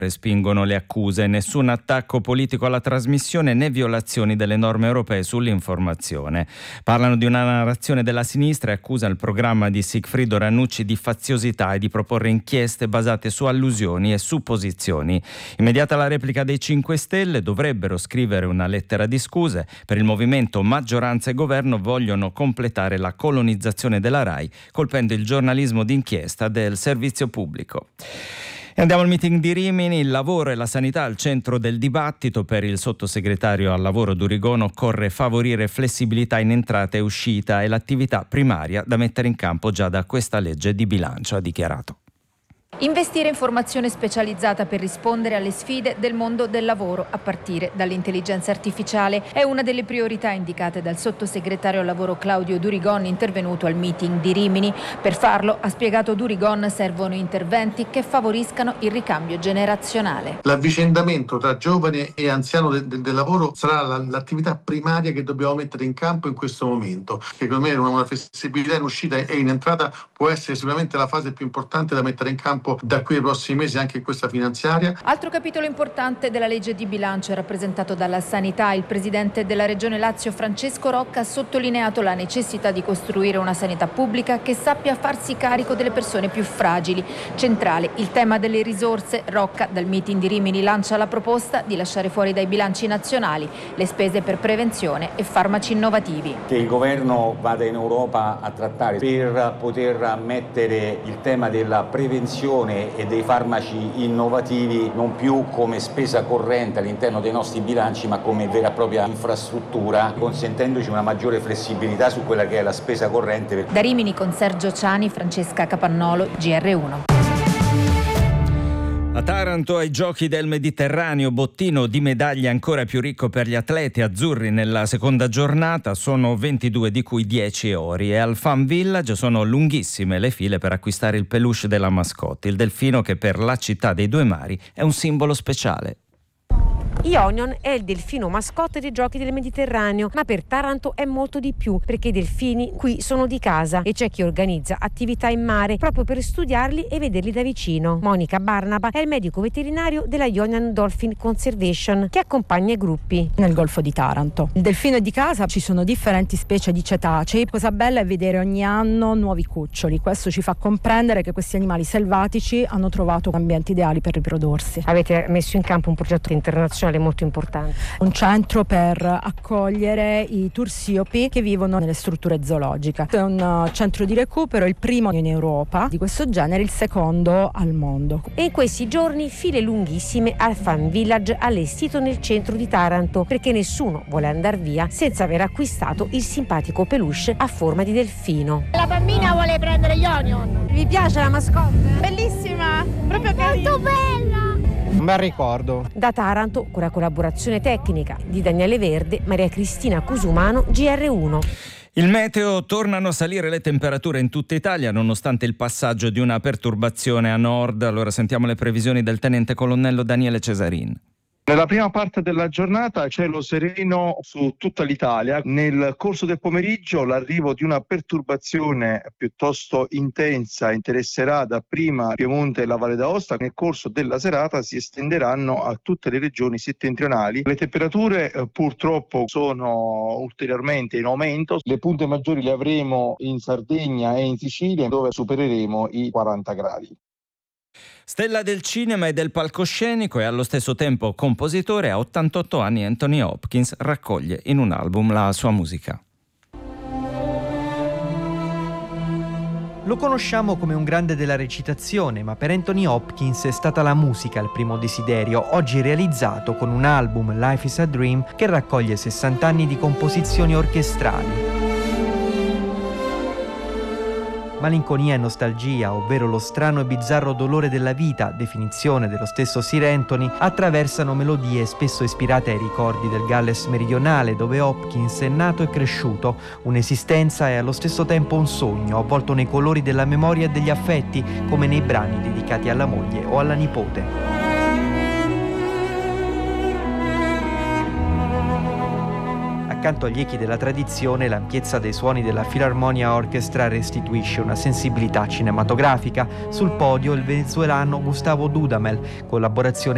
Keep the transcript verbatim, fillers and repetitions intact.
Respingono le accuse, nessun attacco politico alla trasmissione né violazioni delle norme europee sull'informazione. Parlano di una narrazione della sinistra e accusa il programma di Sigfrido Ranucci di faziosità e di proporre inchieste basate su allusioni e supposizioni. Immediata la replica dei cinque Stelle, dovrebbero scrivere una lettera di scuse. Per il movimento maggioranza e governo vogliono completare la colonizzazione della RAI, colpendo il giornalismo d'inchiesta del servizio pubblico. E andiamo al meeting di Rimini. Il lavoro e la sanità al centro del dibattito. Per il sottosegretario al lavoro Durigon occorre favorire flessibilità in entrata e uscita e l'attività primaria da mettere in campo già da questa legge di bilancio, ha dichiarato. Investire in formazione specializzata per rispondere alle sfide del mondo del lavoro, a partire dall'intelligenza artificiale, è una delle priorità indicate dal sottosegretario al lavoro Claudio Durigon, intervenuto al meeting di Rimini. Per farlo, ha spiegato Durigon, servono interventi che favoriscano il ricambio generazionale. L'avvicendamento tra giovane e anziano del, del, del lavoro sarà la, l'attività primaria che dobbiamo mettere in campo in questo momento. Secondo me una, una flessibilità in uscita e in entrata può essere sicuramente la fase più importante da mettere in campo da qui ai prossimi mesi, anche in questa finanziaria. Altro capitolo importante della legge di bilancio è rappresentato dalla sanità. Il presidente della Regione Lazio, Francesco Rocca, ha sottolineato la necessità di costruire una sanità pubblica che sappia farsi carico delle persone più fragili. Centrale il tema delle risorse. Rocca, dal meeting di Rimini, lancia la proposta di lasciare fuori dai bilanci nazionali le spese per prevenzione e farmaci innovativi. Che il governo vada in Europa a trattare per poter mettere il tema della prevenzione e dei farmaci innovativi non più come spesa corrente all'interno dei nostri bilanci, ma come vera e propria infrastruttura, consentendoci una maggiore flessibilità su quella che è la spesa corrente. Da Rimini con Sergio Ciani, Francesca Capannolo, G R uno. A Taranto, ai Giochi del Mediterraneo, bottino di medaglie ancora più ricco per gli atleti azzurri nella seconda giornata. Sono ventidue, di cui dieci ori, e al Fan Village sono lunghissime le file per acquistare il peluche della mascotte, il delfino che per la città dei due mari è un simbolo speciale. Ionion è il delfino mascotte dei Giochi del Mediterraneo, ma per Taranto è molto di più, perché i delfini qui sono di casa e c'è chi organizza attività in mare proprio per studiarli e vederli da vicino. Monica Barnaba è il medico veterinario della Ionion Dolphin Conservation, che accompagna i gruppi nel Golfo di Taranto. Il delfino è di casa, ci sono differenti specie di cetacei. Cosa bella è vedere ogni anno nuovi cuccioli. Questo ci fa comprendere che questi animali selvatici hanno trovato ambienti ideali per riprodursi. Avete messo in campo un progetto internazionale molto importante. Un centro per accogliere i tursiopi che vivono nelle strutture zoologiche. È un centro di recupero, il primo in Europa di questo genere, il secondo al mondo. E in questi giorni file lunghissime al Fan Village allestito nel centro di Taranto, perché nessuno vuole andare via senza aver acquistato il simpatico peluche a forma di delfino. La bambina vuole prendere Ionion. Vi piace la mascotte? Bellissima, proprio carina. Molto bella. Un bel ricordo. Da Taranto, con la collaborazione tecnica di Daniele Verde, Maria Cristina Cusumano, G R uno. Il meteo: tornano a salire le temperature in tutta Italia nonostante il passaggio di una perturbazione a nord. Allora sentiamo le previsioni del tenente colonnello Daniele Cesarin. Nella prima parte della giornata cielo sereno su tutta l'Italia. Nel corso del pomeriggio l'arrivo di una perturbazione piuttosto intensa interesserà dapprima Piemonte e la Valle d'Aosta. Nel corso della serata si estenderanno a tutte le regioni settentrionali. Le temperature eh, purtroppo sono ulteriormente in aumento. Le punte maggiori le avremo in Sardegna e in Sicilia, dove supereremo i quaranta gradi. Stella del cinema e del palcoscenico e allo stesso tempo compositore, a ottantotto anni Anthony Hopkins raccoglie in un album la sua musica. Lo conosciamo come un grande della recitazione, ma per Anthony Hopkins è stata la musica il primo desiderio, oggi realizzato con un album, Life is a Dream, che raccoglie sessanta anni di composizioni orchestrali. Malinconia e nostalgia, ovvero lo strano e bizzarro dolore della vita, definizione dello stesso Sir Anthony, attraversano melodie spesso ispirate ai ricordi del Galles meridionale, dove Hopkins è nato e cresciuto, un'esistenza e allo stesso tempo un sogno, avvolto nei colori della memoria e degli affetti, come nei brani dedicati alla moglie o alla nipote. Accanto agli echi della tradizione, l'ampiezza dei suoni della Philharmonia Orchestra restituisce una sensibilità cinematografica. Sul podio il venezuelano Gustavo Dudamel, collaborazione